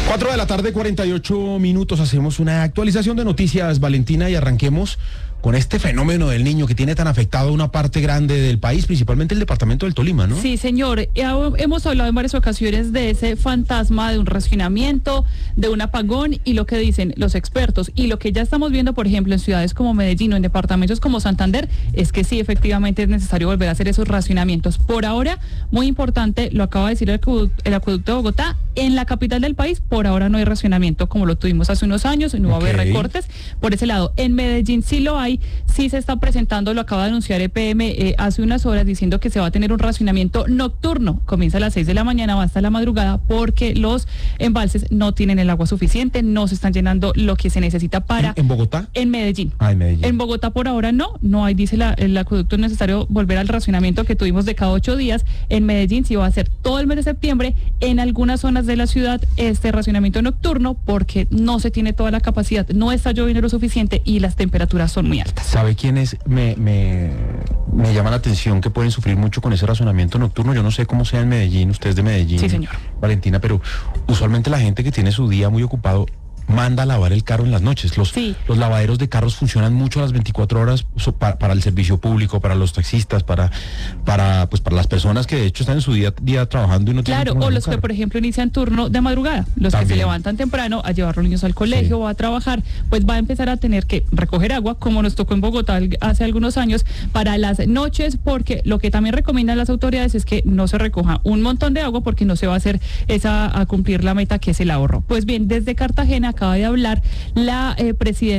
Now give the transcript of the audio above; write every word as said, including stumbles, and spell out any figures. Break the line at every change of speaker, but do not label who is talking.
Cuatro de la tarde, cuarenta y ocho minutos, hacemos una actualización de noticias, Valentina, y arranquemos con este fenómeno del niño que tiene tan afectado una parte grande del país, principalmente el departamento del Tolima, ¿no?
Sí, señor. Hemos hablado en varias ocasiones de ese fantasma de un racionamiento, de un apagón y lo que dicen los expertos y lo que ya estamos viendo, por ejemplo, en ciudades como Medellín o en departamentos como Santander, es que sí, efectivamente es necesario volver a hacer esos racionamientos. Por ahora, muy importante, lo acaba de decir el acueducto, el acueducto de Bogotá, en la capital del país, por ahora no hay racionamiento como lo tuvimos hace unos años, no va a haber recortes por ese lado. En Medellín sí lo hay. Sí se está presentando, lo acaba de anunciar E P M eh, hace unas horas, diciendo que se va a tener un racionamiento nocturno. Comienza a las seis de la mañana, va hasta la madrugada, porque los embalses no tienen el agua suficiente, no se están llenando lo que se necesita para...
¿En, en Bogotá?
En Medellín.
Ah, en Medellín.
En Bogotá por ahora no, no hay, dice la, el acueducto, es necesario volver al racionamiento que tuvimos de cada ocho días. En Medellín sí va a ser todo el mes de septiembre, en algunas zonas de la ciudad este racionamiento nocturno, porque no se tiene toda la capacidad, no está lloviendo lo suficiente y las temperaturas son muy altas.
¿Sabe quiénes me, me, me llama la atención que pueden sufrir mucho con ese razonamiento nocturno? Yo no sé cómo sea en Medellín, usted es de Medellín,
sí, señor,
Valentina, pero usualmente la gente que tiene su día muy ocupado manda a lavar el carro en las noches. Los,
sí.
los lavaderos de carros funcionan mucho a las veinticuatro horas so, para, para el servicio público, para los taxistas, para para pues para las personas que de hecho están en su día, día trabajando y no
claro,
tienen...
o los que por ejemplo inician turno de madrugada, los También. que se levantan temprano a llevar a los niños al colegio sí. o a trabajar, pues va a empezar a tener que recoger agua, como nos tocó en Bogotá hace algunos años, para las noches, porque lo que también recomiendan las autoridades es que no se recoja un montón de agua porque no se va a hacer esa a cumplir la meta que es el ahorro. Pues bien, desde Cartagena acaba de hablar la eh, presidenta